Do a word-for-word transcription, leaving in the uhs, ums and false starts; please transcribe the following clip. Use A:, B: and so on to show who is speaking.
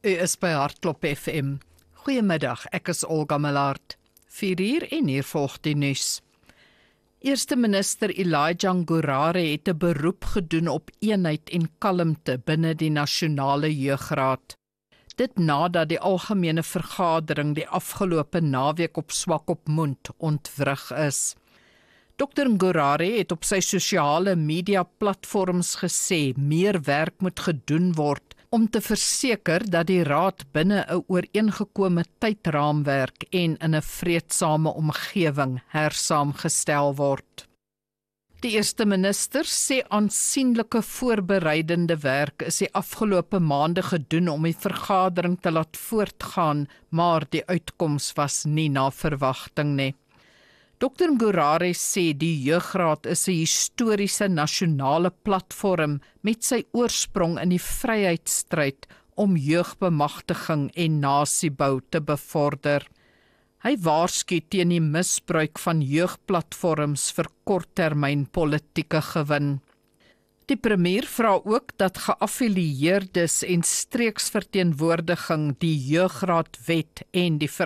A: U is by Hartklop F M. Goeiemiddag, ek is Olga Millard. vier uur en hier volg die nuus. Eerste minister Elijah Ngurare het 'n beroep gedoen op eenheid en kalmte binne die Nasionale Jeugraad. Dit nadat die algemene vergadering die afgelope naweek op Swakopmund ontwrig is. Dokter Ngurare het op sy sosiale media platforms gesê meer werk moet gedoen word om te verseker dat die raad binne 'n ooreengekome tydraamwerk en in 'n vreedsame omgewing hersaamgestel word. Die eerste minister sê aansienlike voorbereidende werk is die afgelope maande gedoen om die vergadering te laat voortgaan, maar die uitkoms was nie na verwagting nie. Dokter Ngurare sê die Jeugraad is 'n historiese nasionale platform met sy oorsprong in die vryheidsstryd om jeugbemagtiging en nasiebou te bevorder. Hy waarsku teen die misbruik van jeugplatforms vir korttermyn politieke gewin. Die premier vra ook dat geaffilieerdes en streeksverteenwoordiging die Jeugraadwet en die